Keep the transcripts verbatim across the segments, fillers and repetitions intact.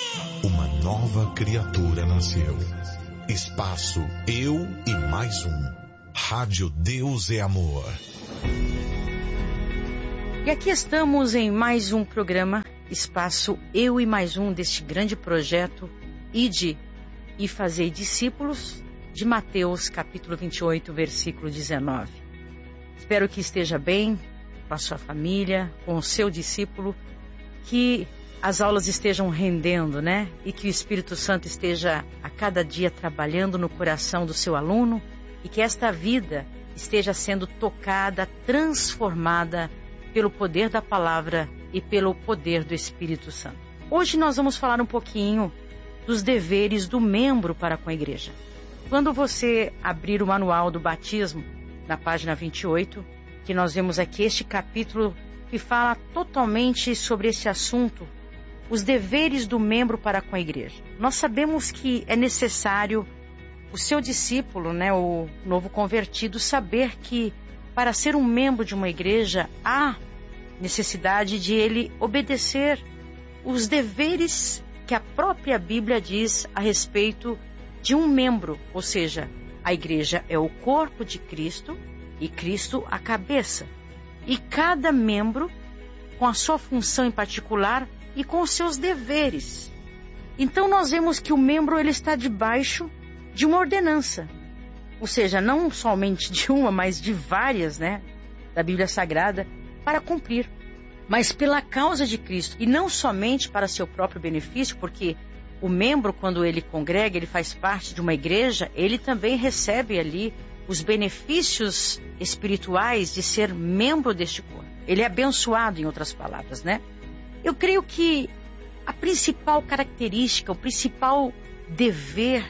Uma nova criatura nasceu. Espaço Eu e Mais Um. Rádio Deus é Amor. E aqui estamos em mais um programa, Espaço Eu e Mais Um, deste grande projeto Ide e Fazei Discípulos, de Mateus capítulo vinte e oito, versículo dezenove. Espero que esteja bem com a sua família, com o seu discípulo, que as aulas estejam rendendo, né? E que o Espírito Santo esteja a cada dia trabalhando no coração do seu aluno e que esta vida esteja sendo tocada, transformada pelo poder da palavra e pelo poder do Espírito Santo. Hoje nós vamos falar um pouquinho dos deveres do membro para com a igreja. Quando você abrir o manual do batismo, na página vinte e oito, que nós vemos aqui este capítulo que fala totalmente sobre esse assunto, os deveres do membro para com a igreja. Nós sabemos que é necessário o seu discípulo, né, o novo convertido, saber que para ser um membro de uma igreja há necessidade de ele obedecer os deveres que a própria Bíblia diz a respeito de um membro, ou seja, a igreja é o corpo de Cristo e Cristo a cabeça. E cada membro com a sua função em particular e com os seus deveres. Então nós vemos que o membro ele está debaixo de uma ordenança, ou seja, não somente de uma, mas de várias, né, da Bíblia Sagrada, para cumprir, mas pela causa de Cristo, e não somente para seu próprio benefício, porque o membro, quando ele congrega, ele faz parte de uma igreja, ele também recebe ali os benefícios espirituais de ser membro deste corpo. Ele é abençoado, em outras palavras, né? Eu creio que a principal característica, o principal dever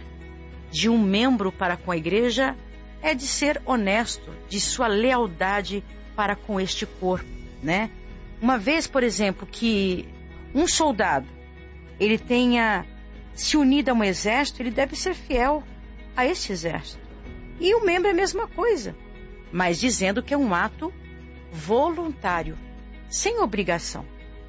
de um membro para com a igreja é de ser honesto, de sua lealdade para com este corpo, né? Uma vez, por exemplo, que um soldado, ele tenha se unido a um exército, ele deve ser fiel a esse exército. E o membro é a mesma coisa, mas dizendo que é um ato voluntário, sem obrigação.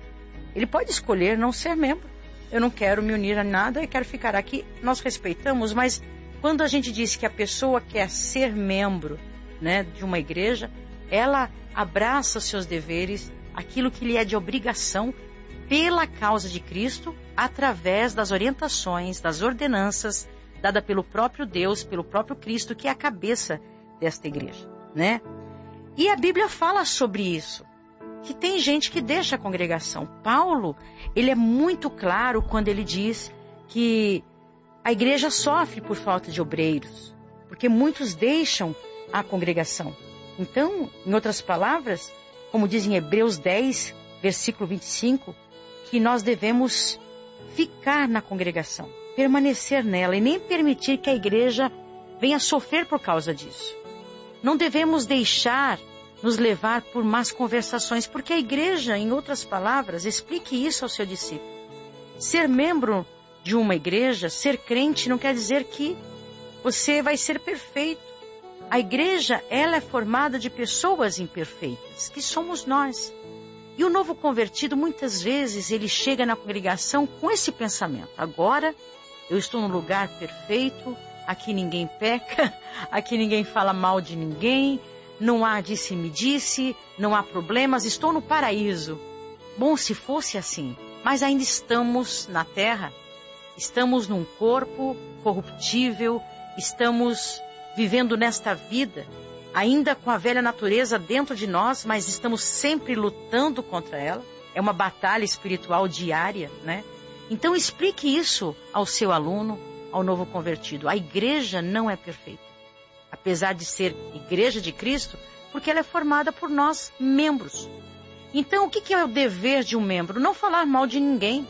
Ele pode escolher não ser membro. Eu não quero me unir a nada, eu quero ficar aqui. Nós respeitamos, mas quando a gente diz que a pessoa quer ser membro, né, de uma igreja, ela abraça os seus deveres, aquilo que lhe é de obrigação, pela causa de Cristo, através das orientações, das ordenanças, dada pelo próprio Deus, pelo próprio Cristo, que é a cabeça desta igreja, né? E a Bíblia fala sobre isso, que tem gente que deixa a congregação. Paulo, ele é muito claro quando ele diz que a igreja sofre por falta de obreiros, porque muitos deixam a congregação. Então, em outras palavras, como diz em Hebreus dez, versículo vinte e cinco, que nós devemos ficar na congregação, permanecer nela e nem permitir que a igreja venha sofrer por causa disso. Não devemos deixar nos levar por más conversações, porque a igreja, em outras palavras, explique isso ao seu discípulo. Ser membro de uma igreja, ser crente, não quer dizer que você vai ser perfeito. A igreja, ela é formada de pessoas imperfeitas, que somos nós. E o novo convertido, muitas vezes, ele chega na congregação com esse pensamento. Agora, eu estou num lugar perfeito, aqui ninguém peca, aqui ninguém fala mal de ninguém, não há disse-me-disse, não há problemas, estou no paraíso. Bom, se fosse assim, mas ainda estamos na terra, estamos num corpo corruptível, estamos vivendo nesta vida, ainda com a velha natureza dentro de nós, mas estamos sempre lutando contra ela. É uma batalha espiritual diária, né? Então explique isso ao seu aluno, ao novo convertido. A igreja não é perfeita, apesar de ser igreja de Cristo, porque ela é formada por nós, membros. Então o que é o dever de um membro? Não falar mal de ninguém.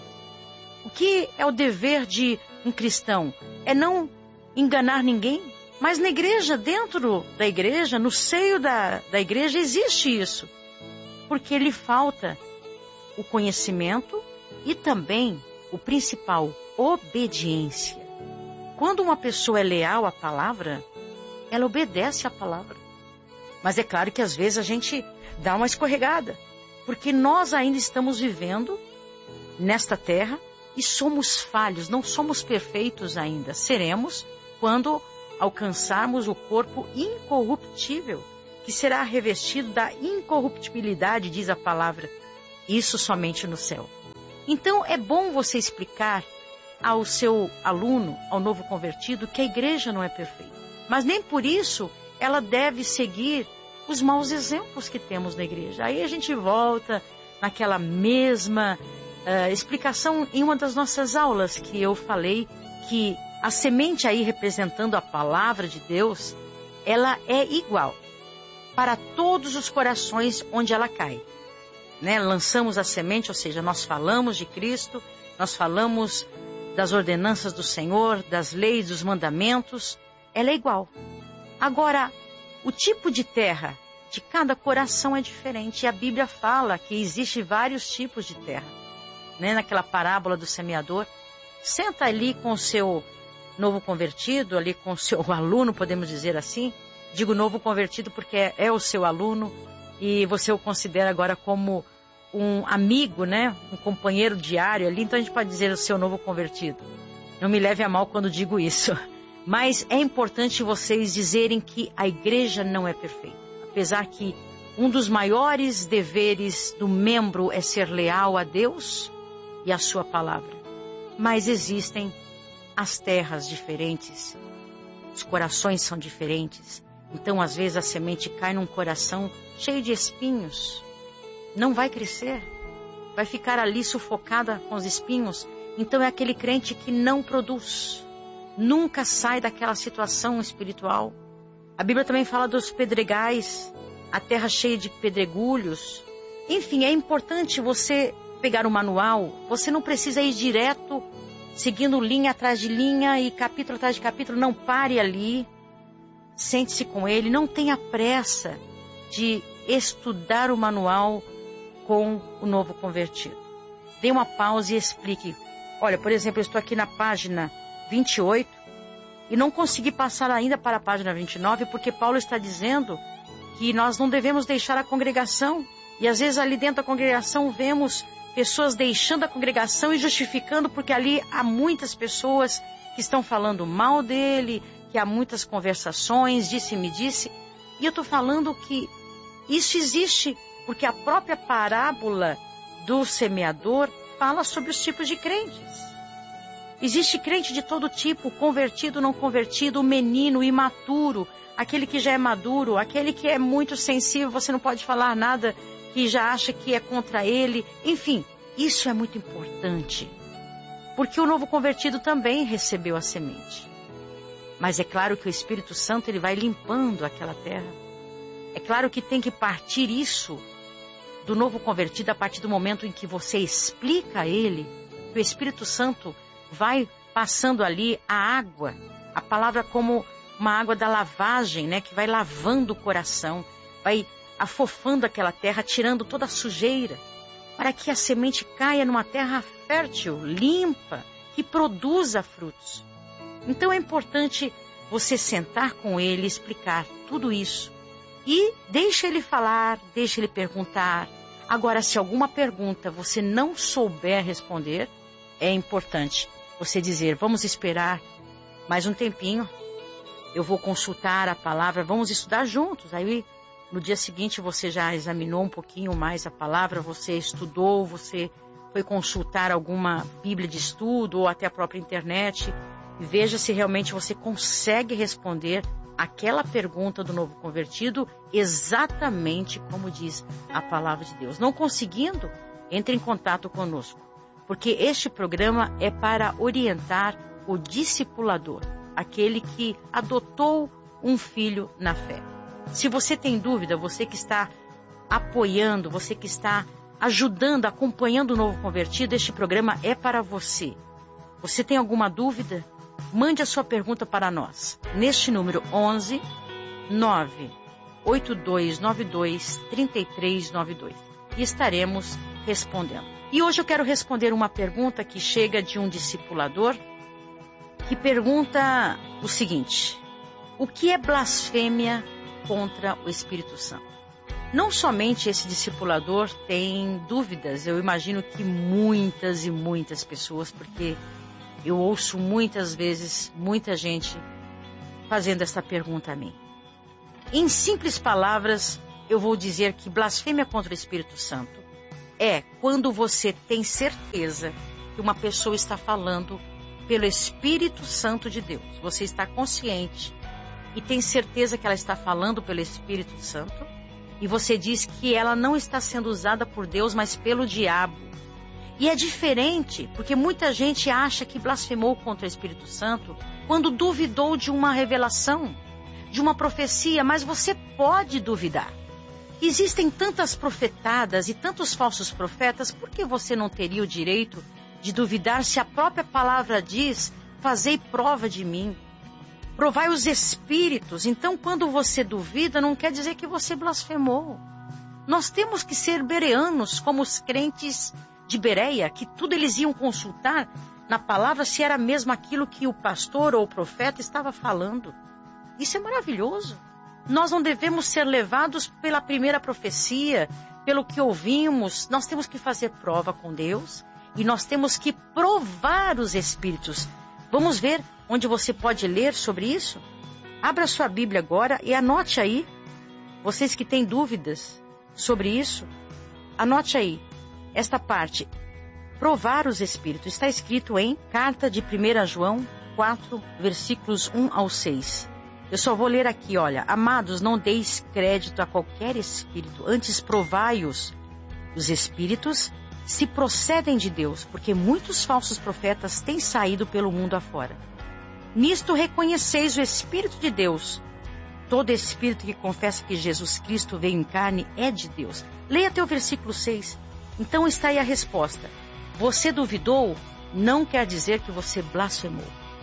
O que é o dever de um cristão? É não enganar ninguém. Mas na igreja, dentro da igreja, no seio da, da igreja, existe isso. Porque lhe falta o conhecimento e também, o principal, obediência. Quando uma pessoa é leal à palavra, ela obedece à palavra. Mas é claro que às vezes a gente dá uma escorregada, porque nós ainda estamos vivendo nesta terra, e somos falhos, não somos perfeitos ainda. Seremos quando alcançarmos o corpo incorruptível, que será revestido da incorruptibilidade, diz a palavra. Isso somente no céu. Então é bom você explicar ao seu aluno, ao novo convertido, que a igreja não é perfeita. Mas nem por isso ela deve seguir os maus exemplos que temos na igreja. Aí a gente volta naquela mesma uh, explicação em uma das nossas aulas, que eu falei que a semente aí representando a palavra de Deus, ela é igual para todos os corações onde ela cai. Né? Lançamos a semente, ou seja, nós falamos de Cristo, nós falamos das ordenanças do Senhor, das leis, dos mandamentos, ela é igual. Agora, o tipo de terra de cada coração é diferente. E a Bíblia fala que existe vários tipos de terra. Né? Naquela parábola do semeador, senta ali com o seu novo convertido, ali com o seu aluno, podemos dizer assim. Digo novo convertido porque é, é o seu aluno e você o considera agora como um amigo, né? Um companheiro diário ali. Então a gente pode dizer o seu novo convertido. Não me leve a mal quando digo isso. Mas é importante vocês dizerem que a igreja não é perfeita. Apesar que um dos maiores deveres do membro é ser leal a Deus e a sua palavra. Mas existem as terras diferentes. Os corações são diferentes. Então, às vezes, a semente cai num coração cheio de espinhos. Não vai crescer. Vai ficar ali sufocada com os espinhos. Então, é aquele crente que não produz. Nunca sai daquela situação espiritual. A Bíblia também fala dos pedregais, a terra cheia de pedregulhos. Enfim, é importante você pegar o manual. Você não precisa ir direto, seguindo linha atrás de linha e capítulo atrás de capítulo. Não pare ali. Sente-se com ele. Não tenha pressa de estudar o manual com o novo convertido. Dê uma pausa e explique. Olha, por exemplo, eu estou aqui na página vinte e oito e não consegui passar ainda para a página vinte e nove porque Paulo está dizendo que nós não devemos deixar a congregação. E às vezes ali dentro da congregação vemos pessoas deixando a congregação e justificando porque ali há muitas pessoas que estão falando mal dele, que há muitas conversações, disse-me disse. E eu estou falando que isso existe porque a própria parábola do semeador fala sobre os tipos de crentes. Existe crente de todo tipo, convertido, não convertido, menino, imaturo, aquele que já é maduro, aquele que é muito sensível, você não pode falar nada que já acha que é contra ele. Enfim, isso é muito importante, porque o novo convertido também recebeu a semente. Mas é claro que o Espírito Santo ele vai limpando aquela terra. É claro que tem que partir isso do novo convertido a partir do momento em que você explica a ele que o Espírito Santo vai passando ali a água, a palavra como uma água da lavagem, né, que vai lavando o coração, vai afofando aquela terra, tirando toda a sujeira, para que a semente caia numa terra fértil, limpa, que produza frutos. Então é importante você sentar com ele, explicar tudo isso e deixa ele falar, deixa ele perguntar. Agora, se alguma pergunta você não souber responder, é importante você dizer, vamos esperar mais um tempinho, eu vou consultar a palavra, vamos estudar juntos. Aí no dia seguinte você já examinou um pouquinho mais a palavra, você estudou, você foi consultar alguma bíblia de estudo ou até a própria internet. E veja se realmente você consegue responder aquela pergunta do novo convertido exatamente como diz a palavra de Deus. Não conseguindo, entre em contato conosco, porque este programa é para orientar o discipulador, aquele que adotou um filho na fé. Se você tem dúvida, você que está apoiando, você que está ajudando, acompanhando o novo convertido, este programa é para você. Você tem alguma dúvida? Mande a sua pergunta para nós, neste número onze, nove oito dois nove dois, três três nove dois, e estaremos respondendo. E hoje eu quero responder uma pergunta que chega de um discipulador, que pergunta o seguinte: o que é blasfêmia contra o Espírito Santo? não somente esse discipulador tem dúvidas, eu imagino que muitas e muitas pessoas, porque eu ouço muitas vezes muita gente fazendo essa pergunta a mim. Em simples palavras, eu vou dizer que blasfêmia contra o Espírito Santo é quando você tem certeza que uma pessoa está falando pelo Espírito Santo de Deus. Você está consciente e tem certeza que ela está falando pelo Espírito Santo, e você diz que ela não está sendo usada por Deus, mas pelo diabo. E é diferente, porque muita gente acha que blasfemou contra o Espírito Santo quando duvidou de uma revelação, de uma profecia, mas você pode duvidar. Existem tantas profetadas e tantos falsos profetas, por que você não teria o direito de duvidar se a própria palavra diz, fazei prova de mim? Provai os espíritos. Então, quando você duvida, não quer dizer que você blasfemou. Nós temos que ser bereanos, como os crentes de Bereia, que tudo eles iam consultar na palavra se era mesmo aquilo que o pastor ou o profeta estava falando. Isso é maravilhoso. Nós não devemos ser levados pela primeira profecia, pelo que ouvimos. Nós temos que fazer prova com Deus e nós temos que provar os espíritos. Vamos ver onde você pode ler sobre isso? Abra sua Bíblia agora e anote aí. Vocês que têm dúvidas sobre isso, anote aí esta parte. Provar os espíritos. Está escrito em Carta de primeira João quatro, versículos um ao seis. Eu só vou ler aqui, olha. Amados, não deis crédito a qualquer espírito, antes provai-os, os espíritos, se procedem de Deus, porque muitos falsos profetas têm saído pelo mundo afora. Nisto reconheceis o Espírito de Deus. Todo espírito que confessa que Jesus Cristo veio em carne é de Deus. Leia até o versículo seis. Então está aí a resposta. Você duvidou, não quer dizer que você blasfemou.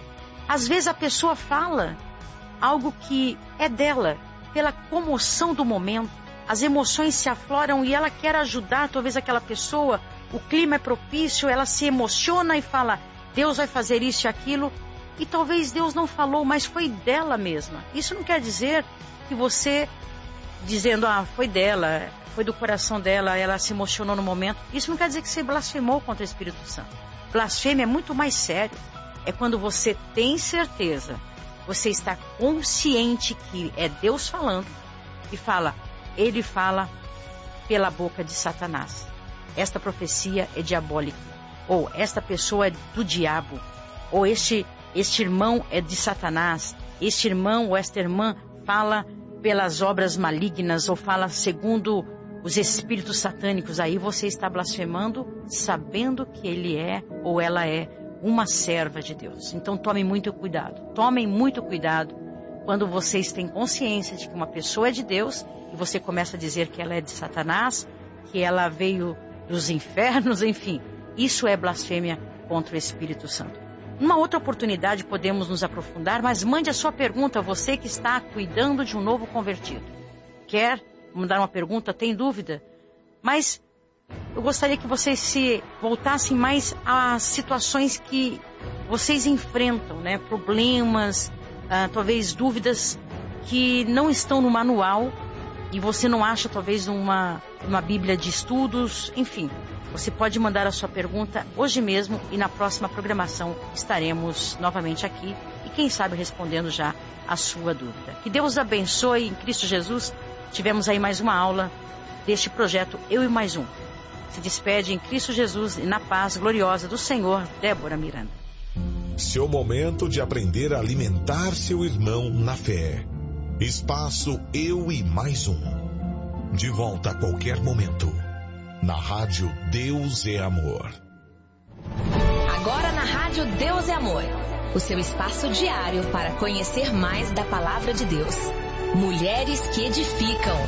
Às vezes a pessoa fala algo que é dela, pela comoção do momento. As emoções se afloram e ela quer ajudar talvez aquela pessoa. O clima é propício, ela se emociona e fala, Deus vai fazer isso e aquilo. E talvez Deus não falou, mas foi dela mesma. Isso não quer dizer que você, dizendo, ah, foi dela, foi do coração dela, ela se emocionou no momento. Isso não quer dizer que você blasfemou contra o Espírito Santo. Blasfêmia é muito mais sério. É quando você tem certeza, você está consciente que é Deus falando e fala, ele fala pela boca de Satanás. Esta profecia é diabólica. Ou esta pessoa é do diabo. Ou este, este irmão é de Satanás. Este irmão ou esta irmã fala pelas obras malignas ou fala segundo os espíritos satânicos. Aí você está blasfemando sabendo que ele é ou ela é uma serva de Deus. Então tomem muito cuidado. Tomem muito cuidado quando vocês têm consciência de que uma pessoa é de Deus e você começa a dizer que ela é de Satanás, que ela veio dos infernos, enfim. Isso é blasfêmia contra o Espírito Santo. Numa outra oportunidade podemos nos aprofundar, mas mande a sua pergunta, você que está cuidando de um novo convertido. Quer mandar uma pergunta? Tem dúvida? Mas eu gostaria que vocês se voltassem mais às situações que vocês enfrentam, né? Problemas, ah, talvez dúvidas que não estão no manual e você não acha talvez uma, uma Bíblia de estudos, enfim. Você pode mandar a sua pergunta hoje mesmo e na próxima programação estaremos novamente aqui e quem sabe respondendo já a sua dúvida. Que Deus abençoe em Cristo Jesus. Tivemos aí mais uma aula deste projeto Eu e Mais Um. Se despede em Cristo Jesus e na paz gloriosa do Senhor, Débora Miranda. Seu momento de aprender a alimentar seu irmão na fé. Espaço Eu e Mais Um. De volta a qualquer momento. Na Rádio Deus é Amor. Agora na Rádio Deus é Amor. O seu espaço diário para conhecer mais da Palavra de Deus. Mulheres que edificam.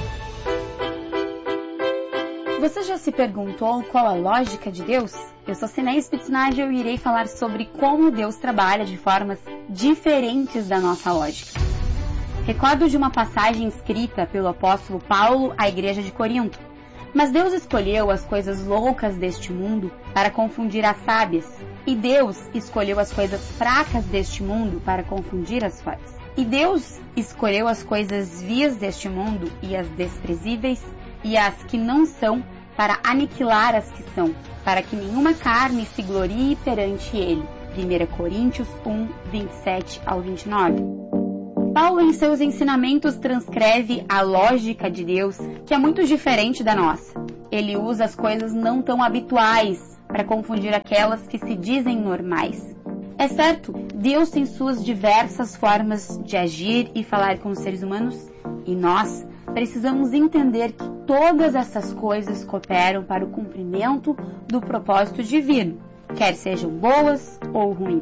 Você já se perguntou qual a lógica de Deus? Eu sou Cineia Spitznagel e irei falar sobre como Deus trabalha de formas diferentes da nossa lógica. Recordo de uma passagem escrita pelo apóstolo Paulo à igreja de Corinto. Mas Deus escolheu as coisas loucas deste mundo para confundir as sábias. E Deus escolheu as coisas fracas deste mundo para confundir as fortes. E Deus escolheu as coisas vias deste mundo e as desprezíveis e as que não são, para aniquilar as que são, para que nenhuma carne se glorie perante ele. primeira Coríntios um, vinte e sete ao vinte e nove. Paulo, em seus ensinamentos, transcreve a lógica de Deus, que é muito diferente da nossa. Ele usa as coisas não tão habituais para confundir aquelas que se dizem normais. É certo, Deus tem suas diversas formas de agir e falar com os seres humanos, e nós precisamos entender que todas essas coisas cooperam para o cumprimento do propósito divino, quer sejam boas ou ruins.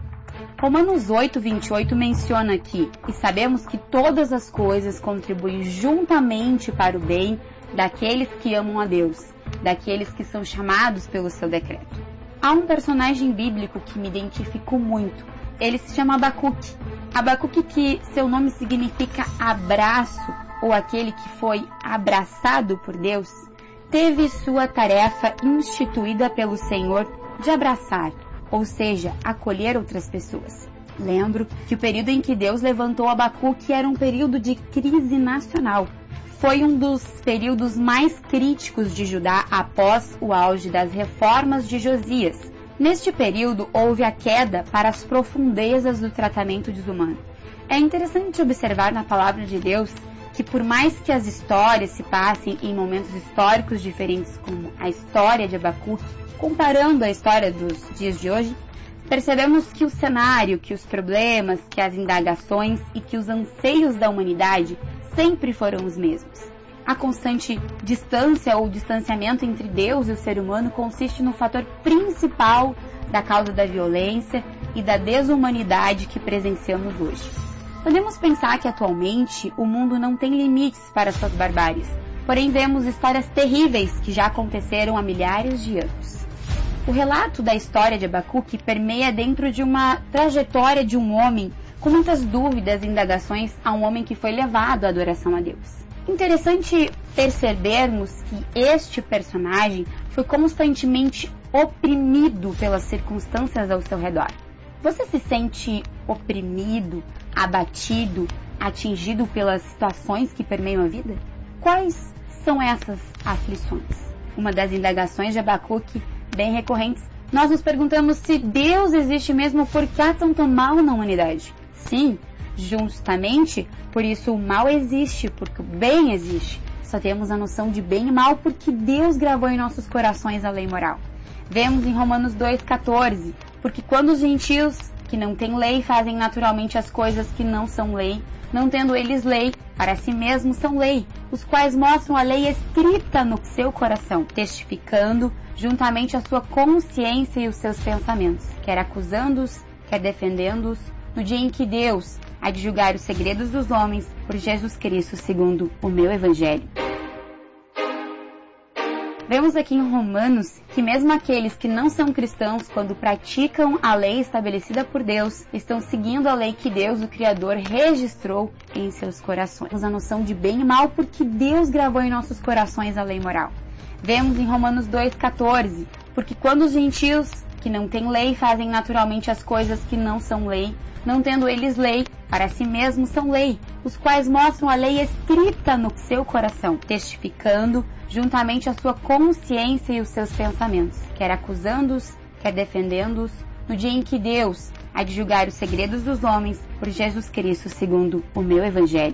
Romanos oito, vinte e oito menciona aqui: e sabemos que todas as coisas contribuem juntamente para o bem daqueles que amam a Deus, daqueles que são chamados pelo seu decreto. Há um personagem bíblico que me identifico muito. Ele se chama Abacuque. Abacuque, que seu nome significa abraço, ou aquele que foi abraçado por Deus, teve sua tarefa instituída pelo Senhor de abraçar, ou seja, acolher outras pessoas. Lembro que o período em que Deus levantou Abacuque era um período de crise nacional. Foi um dos períodos mais críticos de Judá após o auge das reformas de Josias. Neste período, houve a queda para as profundezas do tratamento desumano. É interessante observar na palavra de Deus que, por mais que as histórias se passem em momentos históricos diferentes, como a história de Abacuque, comparando a história dos dias de hoje, percebemos que o cenário, que os problemas, que as indagações e que os anseios da humanidade sempre foram os mesmos. A constante distância ou distanciamento entre Deus e o ser humano consiste no fator principal da causa da violência e da desumanidade que presenciamos hoje. Podemos pensar que atualmente o mundo não tem limites para suas barbáries, porém vemos histórias terríveis que já aconteceram há milhares de anos. O relato da história de Abacuque permeia dentro de uma trajetória de um homem com muitas dúvidas e indagações a um homem que foi levado à adoração a Deus. Interessante percebermos que este personagem foi constantemente oprimido pelas circunstâncias ao seu redor. Você se sente oprimido, abatido, atingido pelas situações que permeiam a vida? Quais são essas aflições? Uma das indagações de Abacuque, bem recorrentes, nós nos perguntamos se Deus existe mesmo, porque há tanto mal na humanidade. Sim, justamente por isso o mal existe, porque o bem existe. Só temos a noção de bem e mal porque Deus gravou em nossos corações a lei moral. Vemos em Romanos dois, quatorze, porque quando os gentios que não têm lei fazem naturalmente as coisas que não são lei, não tendo eles lei, para si mesmos são lei, os quais mostram a lei escrita no seu coração, testificando juntamente a sua consciência e os seus pensamentos, quer acusando-os, quer defendendo-os, no dia em que Deus há de julgar os segredos dos homens por Jesus Cristo, segundo o meu Evangelho. Vemos aqui em Romanos que mesmo aqueles que não são cristãos, quando praticam a lei estabelecida por Deus, estão seguindo a lei que Deus, o Criador, registrou em seus corações. Temos a noção de bem e mal porque Deus gravou em nossos corações a lei moral. Vemos em Romanos dois, quatorze, porque quando os gentios que não têm lei fazem naturalmente as coisas que não são lei, não tendo eles lei, para si mesmos são lei, os quais mostram a lei escrita no seu coração, testificando juntamente a sua consciência e os seus pensamentos, quer acusando-os, quer defendendo-os, no dia em que Deus há de julgar os segredos dos homens por Jesus Cristo, segundo o meu Evangelho.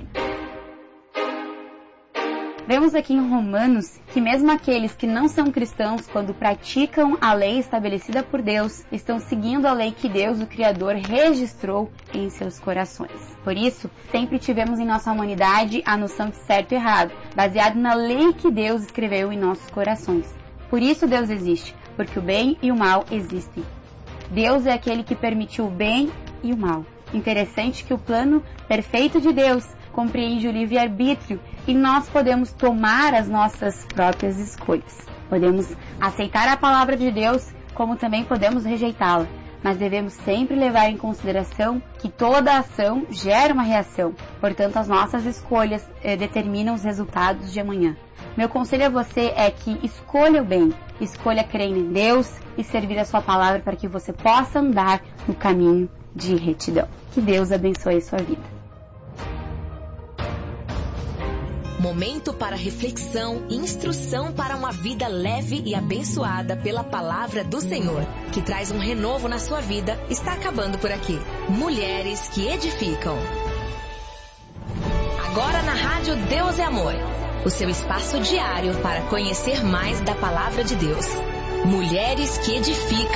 Vemos aqui em Romanos que mesmo aqueles que não são cristãos, quando praticam a lei estabelecida por Deus, estão seguindo a lei que Deus, o Criador, registrou em seus corações. Por isso, sempre tivemos em nossa humanidade a noção de certo e errado, baseado na lei que Deus escreveu em nossos corações. Por isso Deus existe, porque o bem e o mal existem. Deus é aquele que permitiu o bem e o mal. Interessante que o plano perfeito de Deus compreende o livre-arbítrio e nós podemos tomar as nossas próprias escolhas. Podemos aceitar a palavra de Deus, como também podemos rejeitá-la, mas devemos sempre levar em consideração que toda ação gera uma reação, portanto as nossas escolhas eh, determinam os resultados de amanhã. Meu conselho a você é que escolha o bem, escolha crer em Deus e servir a sua palavra para que você possa andar no caminho de retidão. Que Deus abençoe a sua vida. Momento para reflexão e instrução para uma vida leve e abençoada pela palavra do Senhor, que traz um renovo na sua vida, está acabando por aqui. Mulheres que edificam. Agora na Rádio Deus é Amor, o seu espaço diário para conhecer mais da palavra de Deus. Mulheres que edificam.